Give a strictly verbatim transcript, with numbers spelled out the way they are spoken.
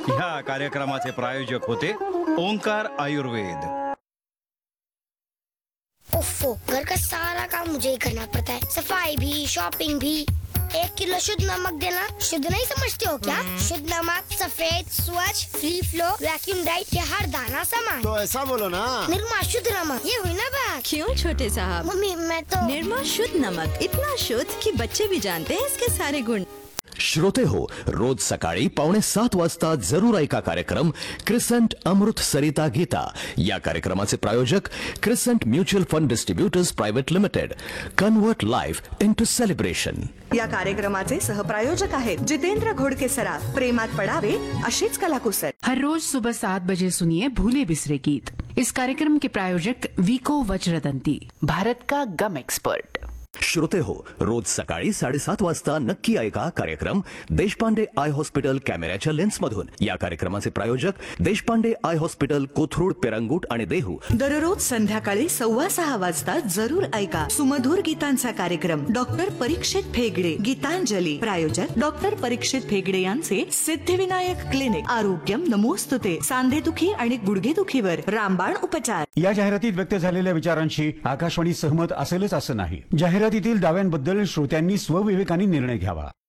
ह्या कार्यक्रमाचे प्रायोजक होते ओंकार आयुर्वेद। ओफो, घर का सारा काम मुझे ही करना पड़ता है, सफाई भी, शॉपिंग भी। एक किलो शुद्ध नमक देना। शुद्ध नहीं समझते हो क्या? शुद्ध नमक सफेद, स्वच्छ, फ्री फ्लो, वैक्यूम राइट के हर दाना सामान। तो ऐसा बोलो ना, निर्मा शुद्ध नमक, ये हुई ना बात। क्यों छोटे साहब? मम्मी मैं तो निर्मा शुद्ध नमक इतना शुद्ध कि बच्चे भी जानते हैं इसके सारे गुण। श्रोते हो, रोज सकाळी पावणे सात वाजता जरूर ऐका कार्यक्रम क्रिसेंट अमृत सरिता गीता। या कार्यक्रमाचे प्रायोजक crescent mutual fund distributors private limited. Convert life into celebration. या कार्यक्रमाचे सहप्रायोजक आहेत जितेंद्र घोडके सराफ। प्रेमात पडावे अशीच कलाकुसर। हर रोज सुबह सात बजे सुनिए भूले बिसरे गीत। इस कार्यक्रम के प्रायोजक वीको वज्रदंती, भारत का गम एक्सपर्ट। श्रोते हो, रोज सकाळी साडेसात वाजता नक्की ऐका कार्यक्रम देशपांडे आय हॉस्पिटल कॅमेऱ्याच्या लेन्स मधून। या कार्यक्रमाचे प्रायोजक देशपांडे आय हॉस्पिटल, कोथरूड, पेरंगूट आणि देहू। दररोज संध्याकाळी सव्वा सहा वाजता जरूर ऐका सुमधुर गीतांचा कार्यक्रम डॉक्टर परीक्षित फेगडे गीतांजली। प्रायोजक डॉक्टर परीक्षित फेगडे यांचे सिद्धिविनायक क्लिनिक। आरोग्यम नमोस्तुते। सांधेदुखी आणि गुडघेदुखीवर रामबाण उपचार। या जाहिरातीत व्यक्त झालेल्या विचारांशी आकाशवाणी सहमत असेलच असं नाही। जाहिरातीतील दाव्यांबद्दल श्रोत्यांनी स्वविवेकाने निर्णय घ्यावा।